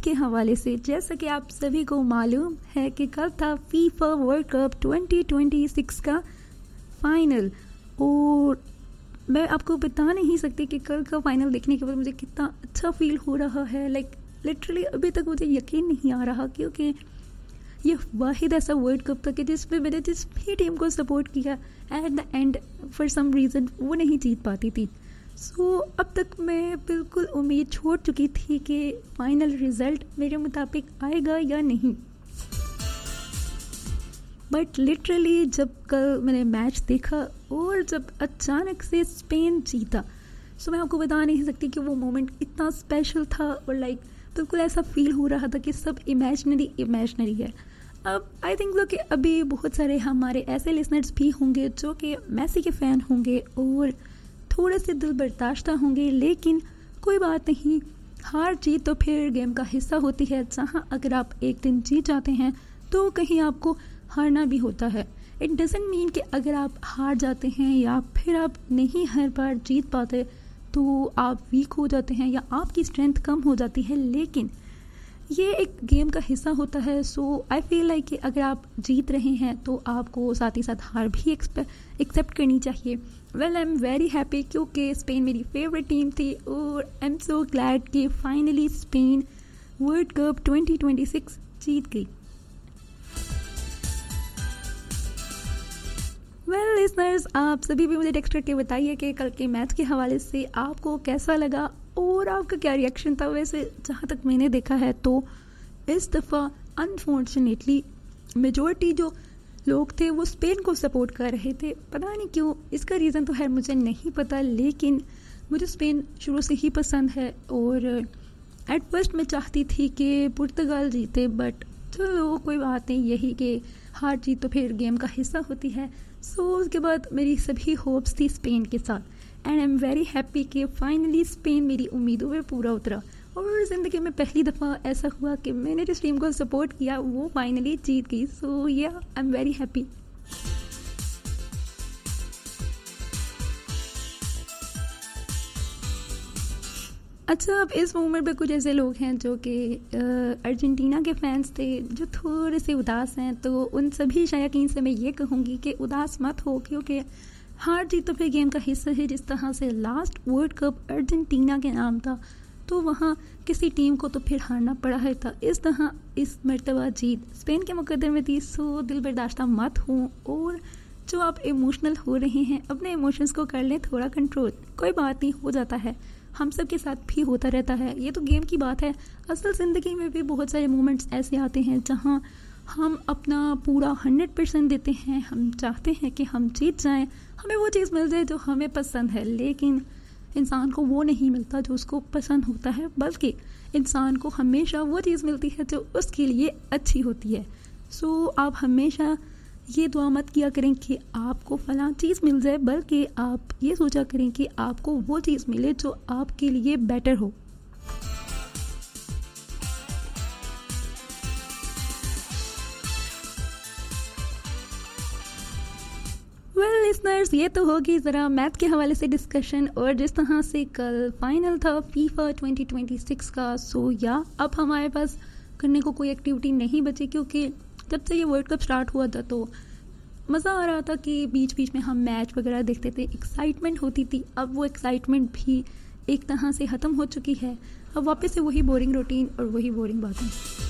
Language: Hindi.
के हवाले से, जैसा कि आप सभी को मालूम है कि कल था फीफा वर्ल्ड कप 2026 का फाइनल, और मैं आपको बता नहीं सकती कि कल का फाइनल देखने के बाद मुझे कितना अच्छा फील हो रहा है। लाइक लिटरली अभी तक मुझे यकीन नहीं आ रहा, क्योंकि ये वाहिद ऐसा वर्ल्ड कप था कि जिसमें मैंने जिस भी टीम को सपोर्ट किया at the end for some reason वो नहीं जीत पाती थी। सो अब तक मैं बिल्कुल उम्मीद छोड़ चुकी थी कि फाइनल रिज़ल्ट मेरे मुताबिक आएगा या नहीं। बट लिटरली जब कल मैंने मैच देखा और जब अचानक से स्पेन जीता, सो मैं आपको बता नहीं सकती कि वो मोमेंट इतना स्पेशल था, और लाइक बिल्कुल ऐसा फील हो रहा था कि सब इमेजनरी है। अब आई थिंक कि अभी बहुत सारे हमारे ऐसे लिसनर्स भी होंगे जो कि मैसी के फ़ैन होंगे और थोड़े से दिल बर्दाश्ता होंगे, लेकिन कोई बात नहीं, हार जीत तो फिर गेम का हिस्सा होती है। जहाँ अगर आप एक दिन जीत जाते हैं तो कहीं आपको हारना भी होता है। इट डजंट मीन कि अगर आप हार जाते हैं या फिर आप नहीं हर बार जीत पाते तो आप वीक हो जाते हैं या आपकी स्ट्रेंथ कम हो जाती है, लेकिन ये एक गेम का हिस्सा होता है। सो आई फील लाइक कि अगर आप जीत रहे हैं तो आपको साथ ही साथ हार भी एक्सेप्ट करनी चाहिए। Well I am very happy, क्योंकि स्पेन मेरी फेवरेट टीम थी और आई एम सो ग्लैड कि फाइनली स्पेन वर्ल्ड कप 2026 जीत गई। वेल लिसनर्स, आप सभी भी मुझे टेक्स्ट करके बताइए कि कल के मैच के हवाले से आपको कैसा लगा और आपका क्या रिएक्शन था। वैसे जहाँ तक मैंने देखा है तो इस दफ़ा अनफॉर्चुनेटली मेजॉरिटी जो लोग थे वो स्पेन को सपोर्ट कर रहे थे। पता नहीं क्यों, इसका रीज़न तो है मुझे नहीं पता, लेकिन मुझे स्पेन शुरू से ही पसंद है और एट फर्स्ट मैं चाहती थी कि पुर्तगाल जीते, बट चलो कोई बात नहीं, यही कि हार जीत तो फिर गेम का हिस्सा होती है। सो उसके बाद मेरी सभी होप्स थी स्पेन के साथ, and I am very happy कि फाइनली स्पेन मेरी उम्मीदों में पूरा उतरा और ज़िंदगी में पहली दफ़ा ऐसा हुआ कि मैंने जिस टीम को सपोर्ट किया वो फाइनली जीत गई। सो या आई एम वेरी हैप्पी। अच्छा, अब इस मोमेंट पे कुछ ऐसे लोग हैं जो कि अर्जेंटीना के फैंस थे जो थोड़े से उदास हैं, तो उन सभी शायकीन से मैं ये कहूँगी कि उदास मत हो, क्योंकि हार जीत तो फिर गेम का हिस्सा है। जिस तरह से लास्ट वर्ल्ड कप अर्जेंटीना के नाम था तो वहाँ किसी टीम को तो फिर हारना पड़ा है था, इस तरह इस मर्तबा जीत स्पेन के मुकद्दर में थी। सो दिल बर्दाश्ता मत हो, और जो आप इमोशनल हो रहे हैं अपने इमोशंस को कर लें थोड़ा कंट्रोल। कोई बात नहीं, हो जाता है, हम सब के साथ भी होता रहता है, ये तो गेम की बात है। असल ज़िंदगी में भी बहुत सारे मोमेंट्स ऐसे आते हैं जहाँ हम अपना पूरा 100% देते हैं, हम चाहते हैं कि हम जीत जाएं, हमें वो चीज़ मिल जाए जो हमें पसंद है, लेकिन इंसान को वो नहीं मिलता जो उसको पसंद होता है, बल्कि इंसान को हमेशा वो चीज़ मिलती है जो उसके लिए अच्छी होती है। सो आप हमेशा ये दुआ मत किया करें कि आपको फ़लाँ चीज़ मिल जाए, बल्कि आप ये सोचा करें कि आपको वो चीज़ मिले जो आपके लिए बेटर हो। वेल लिसनर्स, ये तो होगी ज़रा मैथ के हवाले से डिस्कशन, और जिस तरह से कल फाइनल था फीफा 2026 का। सो या अब हमारे पास करने को कोई एक्टिविटी नहीं बची, क्योंकि जब से ये वर्ल्ड कप स्टार्ट हुआ था तो मज़ा आ रहा था कि बीच बीच में हम मैच वगैरह देखते थे, एक्साइटमेंट होती थी। अब वो एक्साइटमेंट भी एक तरह से ख़त्म हो चुकी है, अब वापस से वही बोरिंग रूटीन और वही बोरिंग बातें।